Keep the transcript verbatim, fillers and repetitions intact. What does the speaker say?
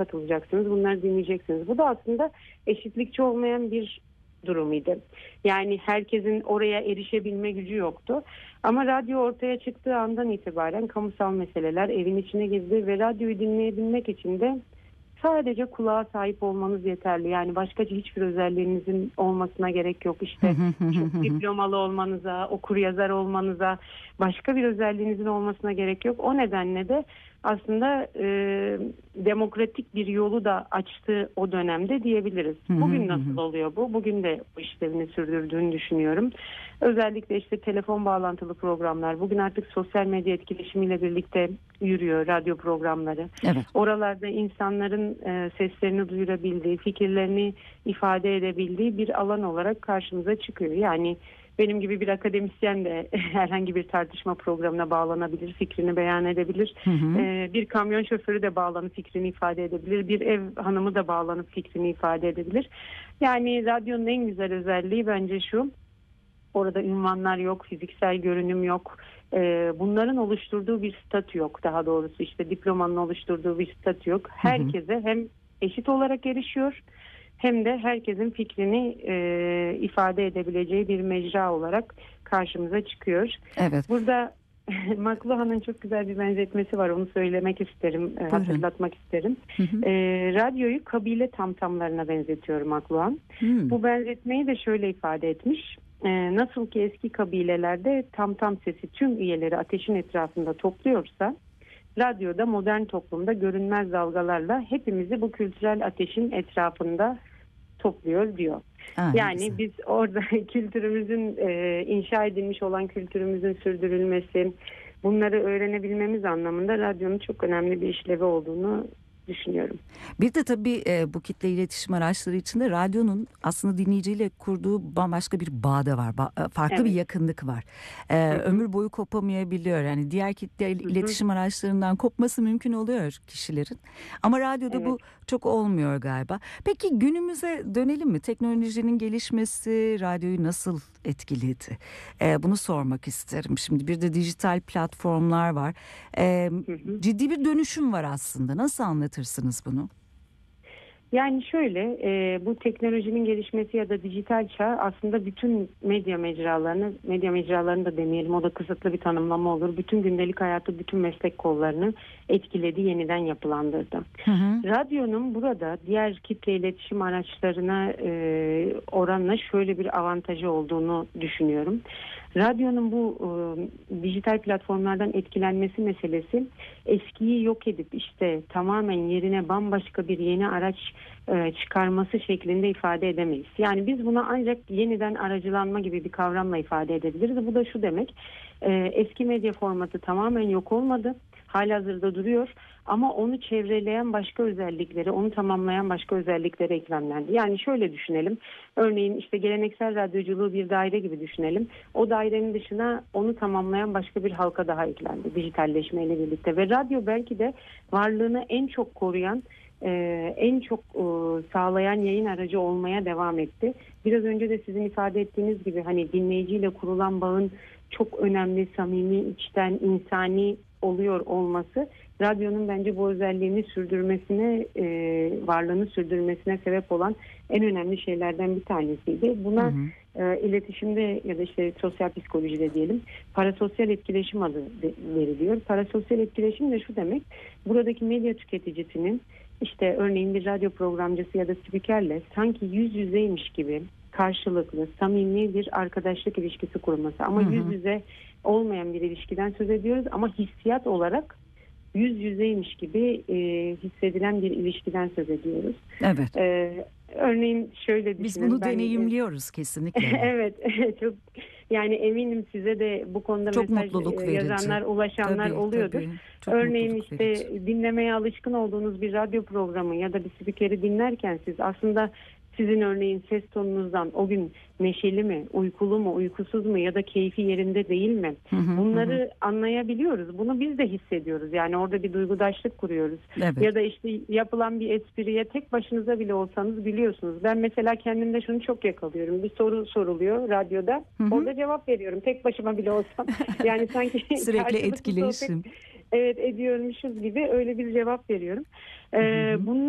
katılacaksınız, bunları dinleyeceksiniz. Bu da aslında eşitlikçi olmayan bir durumuydu. Yani herkesin oraya erişebilme gücü yoktu. Ama radyo ortaya çıktığı andan itibaren kamusal meseleler evin içine girdi ve radyoyu dinleyebilmek için de sadece kulağa sahip olmanız yeterli. Yani başka hiçbir özelliğinizin olmasına gerek yok. İşte çok diplomalı olmanıza, okur yazar olmanıza, başka bir özelliğinizin olmasına gerek yok. O nedenle de aslında e, demokratik bir yolu da açtı o dönemde diyebiliriz. Bugün nasıl oluyor bu? Bugün de bu işlevini sürdürdüğünü düşünüyorum. Özellikle işte telefon bağlantılı programlar. Bugün artık sosyal medya etkileşimiyle birlikte yürüyor radyo programları. Evet. Oralarda insanların e, seslerini duyurabildiği, fikirlerini ifade edebildiği bir alan olarak karşımıza çıkıyor. Yani benim gibi bir akademisyen de herhangi bir tartışma programına bağlanabilir, fikrini beyan edebilir. Hı hı. Ee, bir kamyon şoförü de bağlanıp fikrini ifade edebilir. Bir ev hanımı da bağlanıp fikrini ifade edebilir. Yani radyonun en güzel özelliği bence şu: orada ünvanlar yok, fiziksel görünüm yok. Ee, bunların oluşturduğu bir statü yok. Daha doğrusu işte diplomanın oluşturduğu bir statü yok. Herkese hem eşit olarak erişiyor, hem de herkesin fikrini e, ifade edebileceği bir mecra olarak karşımıza çıkıyor. Evet. Burada McLuhan'ın çok güzel bir benzetmesi var. Onu söylemek isterim, e, hatırlatmak isterim. Hı hı. E, radyoyu kabile tamtamlarına benzetiyor McLuhan. Hı. Bu benzetmeyi de şöyle ifade etmiş. E, nasıl ki eski kabilelerde tamtam sesi tüm üyeleri ateşin etrafında topluyorsa, radyoda modern toplumda görünmez dalgalarla hepimizi bu kültürel ateşin etrafında topluyor diyor. Aa, yani güzel. Biz orada kültürümüzün e, inşa edilmiş olan kültürümüzün sürdürülmesi, bunları öğrenebilmemiz anlamında radyonun çok önemli bir işlevi olduğunu düşünüyorum. Bir de tabii e, bu kitle iletişim araçları içinde radyonun aslında dinleyiciyle kurduğu bambaşka bir bağ da var. Ba- farklı evet. bir yakınlık var. E, ömür boyu kopamayabiliyor. Yani diğer kitle Hı-hı. iletişim araçlarından kopması mümkün oluyor kişilerin. Ama radyoda evet. bu çok olmuyor galiba. Peki günümüze dönelim mi? Teknolojinin gelişmesi radyoyu nasıl etkiledi? E, bunu sormak isterim. Şimdi bir de dijital platformlar var. E, ciddi bir dönüşüm var aslında. Nasıl anlatırsınız bunu? Yani şöyle, e, bu teknolojinin gelişmesi ya da dijital çağ aslında bütün medya mecralarını, medya mecralarını da demeyelim, o da kısıtlı bir tanımlama olur. Bütün gündelik hayatı, bütün meslek kollarını etkiledi, yeniden yapılandırdı. Hı hı. Radyonun burada diğer kitle iletişim araçlarına e, oranla şöyle bir avantajı olduğunu düşünüyorum. Radyonun bu e, dijital platformlardan etkilenmesi meselesi eskiyi yok edip işte tamamen yerine bambaşka bir yeni araç e, çıkarması şeklinde ifade edemeyiz. Yani biz buna ancak yeniden aracılanma gibi bir kavramla ifade edebiliriz. Bu da şu demek: e, eski medya formatı tamamen yok olmadı. Halihazırda duruyor ama onu çevreleyen başka özellikleri, onu tamamlayan başka özellikleri eklemlendi. Yani şöyle düşünelim. Örneğin işte geleneksel radyoculuğu bir daire gibi düşünelim. O dairenin dışına onu tamamlayan başka bir halka daha eklendi dijitalleşmeyle birlikte. Ve radyo belki de varlığını en çok koruyan, Ee, en çok e, sağlayan yayın aracı olmaya devam etti. Biraz önce de sizin ifade ettiğiniz gibi hani dinleyiciyle kurulan bağın çok önemli, samimi, içten, insani oluyor olması radyonun bence bu özelliğini sürdürmesine, e, varlığını sürdürmesine sebep olan en önemli şeylerden bir tanesiydi. Buna hı hı. E, iletişimde ya da işte sosyal psikolojide diyelim parasosyal etkileşim adı de, veriliyor. Parasosyal etkileşim de şu demek: buradaki medya tüketicisinin işte örneğin bir radyo programcısı ya da spikerle sanki yüz yüzeymiş gibi karşılıklı, samimi bir arkadaşlık ilişkisi kurması. Ama hı hı. yüz yüze olmayan bir ilişkiden söz ediyoruz ama hissiyat olarak yüz yüzeymiş gibi e, hissedilen bir ilişkiden söz ediyoruz. Evet. E, örneğin şöyle düşünün. Biz bunu ben, deneyimliyoruz kesinlikle. Evet. Çok, yani eminim size de bu konuda çok mesaj yazanlar, verici. ulaşanlar tabii, oluyordur. Tabii. Örneğin işte verici. dinlemeye alışkın olduğunuz bir radyo programı ya da bir spikeri dinlerken siz aslında sizin örneğin ses tonunuzdan o gün neşeli mi, uykulu mu, uykusuz mu ya da keyfi yerinde değil mi? Hı hı, Bunları hı. anlayabiliyoruz. Bunu biz de hissediyoruz. Yani orada bir duygudaşlık kuruyoruz. Evet. Ya da işte yapılan bir espriye tek başınıza bile olsanız biliyorsunuz. Ben mesela kendimde şunu çok yakalıyorum. Bir soru soruluyor radyoda. Hı hı. Orada cevap veriyorum. Tek başıma bile olsam. Yani sanki sürekli etkileşim. Evet ediyormuşuz gibi öyle bir cevap veriyorum. Ee, bunun